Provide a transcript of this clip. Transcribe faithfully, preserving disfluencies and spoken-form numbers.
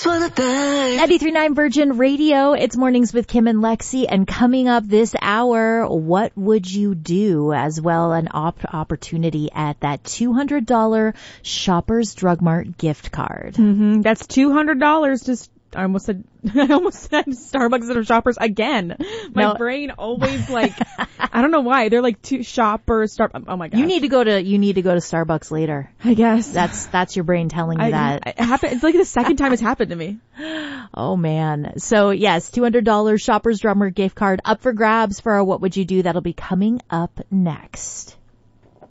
ninety-three point nine Virgin Radio. It's Mornings with Kim and Lexi. And coming up this hour, what would you do? As well, an op- opportunity at that two hundred dollars Shoppers Drug Mart gift card. Mm-hmm. That's two hundred dollars. Just I almost said I almost said Starbucks instead of Shoppers again. My No. brain always like I don't know why they're like two Shoppers. Star. Oh my god! You need to go to you need to go to Starbucks later. I guess That's that's your brain telling you I, that. It happened. It's like the second time it's happened to me. Oh man. So yes, two hundred dollars Shoppers Drug Mart gift card up for grabs for our What Would You Do? That'll be coming up next.